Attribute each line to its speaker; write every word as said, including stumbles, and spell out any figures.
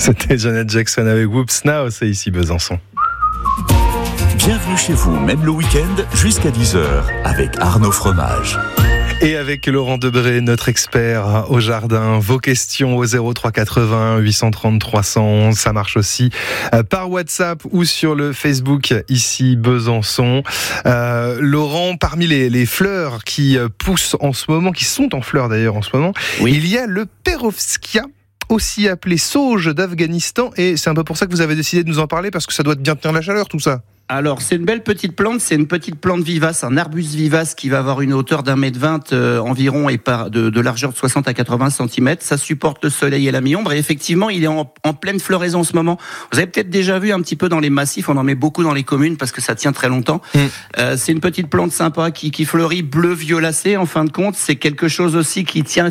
Speaker 1: C'était Janet Jackson avec Whoops Now, c'est ici Besançon.
Speaker 2: Bienvenue chez vous, même le week-end, jusqu'à dix heures, avec Arnaud Fromage.
Speaker 1: Et avec Laurent Debré, notre expert au jardin, vos questions au zéro trois quatre-vingts huit cent trente trois cent onze. Ça marche aussi par WhatsApp ou sur le Facebook ici Besançon. Euh, Laurent, parmi les, les fleurs qui poussent en ce moment, qui sont en fleurs d'ailleurs en ce moment, oui. il y a le Perovskia, aussi appelé sauge d'Afghanistan. Et c'est un peu pour ça que vous avez décidé de nous en parler, parce que ça doit bien tenir la chaleur tout ça.
Speaker 3: Alors, c'est une belle petite plante, c'est une petite plante vivace, un arbuste vivace qui va avoir une hauteur d'un mètre vingt euh, environ et par, de, de largeur de soixante à quatre-vingts centimètres. Ça supporte le soleil et la mi-ombre et effectivement, il est en, en pleine floraison en ce moment. Vous avez peut-être déjà vu un petit peu dans les massifs, on en met beaucoup dans les communes parce que ça tient très longtemps. Mmh. Euh, c'est une petite plante sympa qui, qui fleurit bleu violacé en fin de compte. C'est quelque chose aussi qui tient